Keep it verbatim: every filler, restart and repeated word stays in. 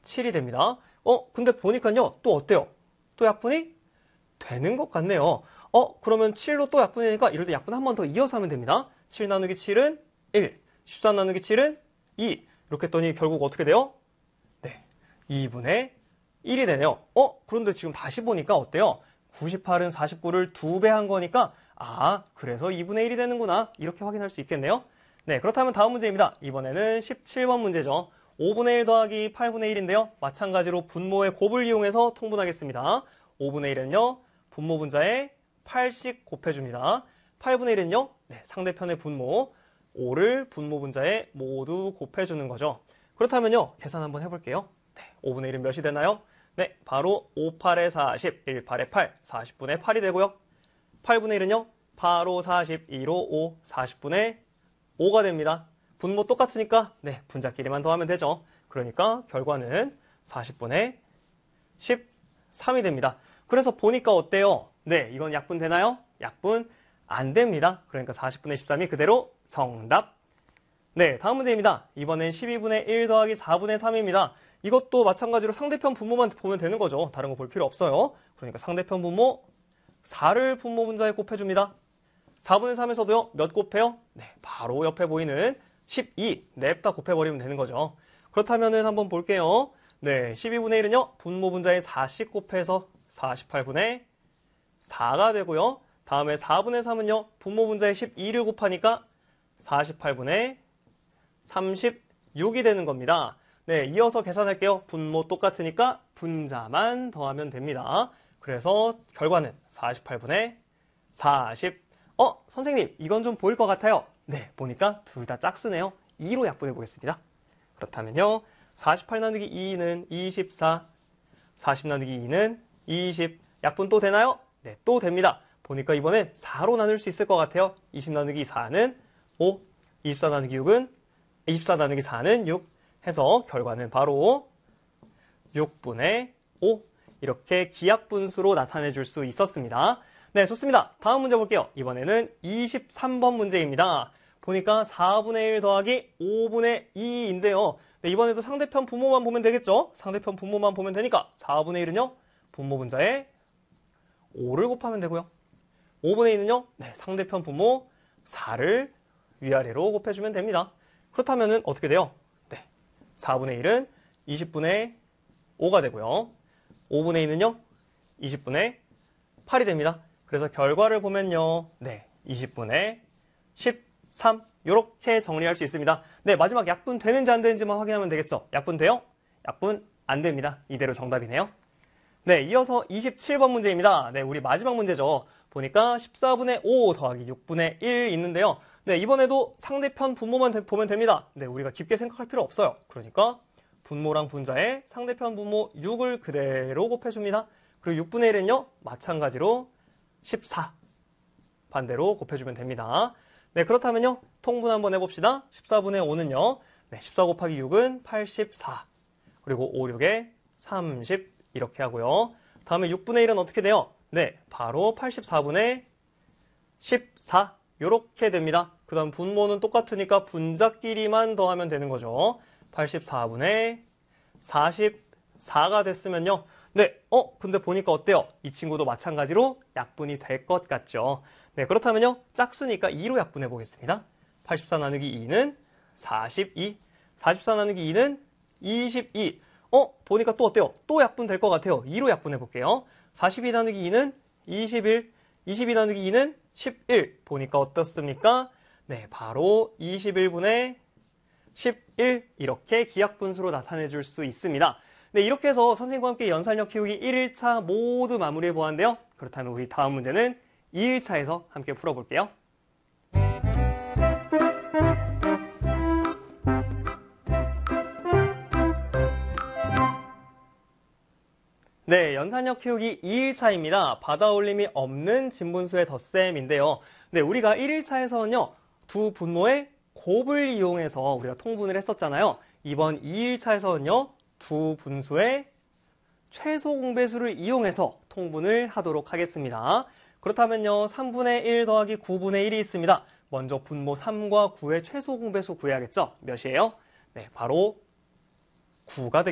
칠이 됩니다. 어, 근데 보니까요, 또 어때요? 또 약분이 되는 것 같네요. 어, 그러면 칠로 또 약분이 되니까 이럴 때 약분 한 번 더 이어서 하면 됩니다. 칠 나누기 칠은 일, 십사 나누기 칠은 이. 이렇게 했더니 결국 어떻게 돼요? 네, 이분의 일이 되네요. 어, 그런데 지금 다시 보니까 어때요? 구십팔은 사십구를 두 배 한 거니까 아, 그래서 이분의 일이 되는구나. 이렇게 확인할 수 있겠네요. 네, 그렇다면 다음 문제입니다. 이번에는 십칠 번 문제죠. 오분의 일 더하기 팔분의 일인데요. 마찬가지로 분모의 곱을 이용해서 통분하겠습니다. 오분의 일은요, 분모 분자에 팔씩 곱해줍니다. 팔분의 일은요, 네, 상대편의 분모, 오를 분모 분자에 모두 곱해주는 거죠. 그렇다면요, 계산 한번 해볼게요. 네, 오분의 일은 몇이 되나요? 네, 바로 오, 팔에 사십, 일, 팔에 팔, 사십분의 팔이 되고요. 팔분의 일은요, 팔, 오, 사십, 일, 오, 오, 사십분의 오가 됩니다. 분모 똑같으니까 네, 분자끼리만 더하면 되죠. 그러니까 결과는 사십분의 십삼이 됩니다. 그래서 보니까 어때요? 네, 이건 약분 되나요? 약분 안 됩니다. 그러니까 사십분의 십삼이 그대로 정답. 네, 다음 문제입니다. 이번엔 십이분의 일 더하기 사분의 삼입니다. 이것도 마찬가지로 상대편 분모만 보면 되는 거죠. 다른 거 볼 필요 없어요. 그러니까 상대편 분모 사를 분모 분자에 곱해줍니다. 사분의 삼에서도요, 몇 곱해요? 네, 바로 옆에 보이는 십이, 냅다 곱해버리면 되는 거죠. 그렇다면은 한번 볼게요. 네, 십이분의 일은요, 분모 분자에 사씩 곱해서 사십팔분의 사가 되고요. 다음에 사분의 삼은요, 분모 분자에 십이를 곱하니까 사십팔분의 삼십육이 되는 겁니다. 네, 이어서 계산할게요. 분모 똑같으니까 분자만 더하면 됩니다. 그래서 결과는 사십팔분의 사십. 어, 선생님, 이건 좀 보일 것 같아요. 네, 보니까 둘 다 짝수네요. 이로 약분해 보겠습니다. 그렇다면요, 사십팔 나누기 이는 이십사, 사십 나누기 이는 이십. 약분 또 되나요? 네, 또 됩니다. 보니까 이번엔 사로 나눌 수 있을 것 같아요. 이십 나누기 사는 오, 이십사 나누기 육은, 이십사 나누기 사는 육 해서 결과는 바로 육분의 오. 이렇게 기약분수로 나타내 줄 수 있었습니다. 네, 좋습니다. 다음 문제 볼게요. 이번에는 이십삼 번 문제입니다. 보니까 사분의 일 더하기 오분의 이인데요. 네, 이번에도 상대편 분모만 보면 되겠죠? 상대편 분모만 보면 되니까 사분의 일은요, 분모 분자에 오를 곱하면 되고요. 오분의 이는요, 네, 상대편 분모 사를 위아래로 곱해주면 됩니다. 그렇다면은 어떻게 돼요? 네, 사분의 일은 이십분의 오가 되고요. 오분의 이는요, 이십분의 팔이 됩니다. 그래서 결과를 보면요, 네, 이십분의 십삼 이렇게 정리할 수 있습니다. 네, 마지막 약분 되는지 안 되는지만 확인하면 되겠죠? 약분 돼요? 약분 안 됩니다. 이대로 정답이네요. 네, 이어서 이십칠 번 문제입니다. 네, 우리 마지막 문제죠. 보니까 십사분의 오 더하기 육분의 일 있는데요. 네, 이번에도 상대편 분모만 보면 됩니다. 네, 우리가 깊게 생각할 필요 없어요. 그러니까 분모랑 분자에 상대편 분모 육을 그대로 곱해줍니다. 그리고 육분의 일은요, 마찬가지로 십사 반대로 곱해주면 됩니다. 네, 그렇다면요, 통분 한번 해봅시다. 십사분의 오는요, 네, 십사 곱하기 육은 팔십사, 그리고 오, 육에 삼십 이렇게 하고요. 다음에 육분의 일은 어떻게 돼요? 네, 바로 팔십사분의 십사 이렇게 됩니다. 그 다음 분모는 똑같으니까 분자끼리만 더하면 되는 거죠. 팔십사분의 사십사가 됐으면요. 네, 어, 근데 보니까 어때요? 이 친구도 마찬가지로 약분이 될 것 같죠. 네, 그렇다면요, 짝수니까 이로 약분해 보겠습니다. 팔십사 나누기 이는 사십이, 사십사 나누기 이는 이십이. 어, 보니까 또 어때요? 또 약분 될 것 같아요. 이로 약분해 볼게요. 사십이 나누기 이는 이십일, 이십이 나누기 이는 십일. 보니까 어떻습니까? 네, 바로 이십일분의 십일 이렇게 기약분수로 나타내 줄 수 있습니다. 네, 이렇게 해서 선생님과 함께 연산력 키우기 일 일차 모두 마무리해 보았는데요. 그렇다면 우리 다음 문제는 이 일차에서 함께 풀어볼게요. 네, 연산력 키우기 이 일차입니다. 받아올림이 없는 진분수의 덧셈인데요. 네, 우리가 일 일차에서는요, 두 분모의 곱을 이용해서 우리가 통분을 했었잖아요. 이번 이 일차에서는요, 두 분수의 최소 공배수를 이용해서 통분을 하도록 하겠습니다. 그렇다면요, 삼분의 일 더하기 구분의 일이 있습니다. 먼저 분모 삼과 구의 최소 공배수 구해야겠죠? 몇이에요? 네, 바로 구가 되겠습니다.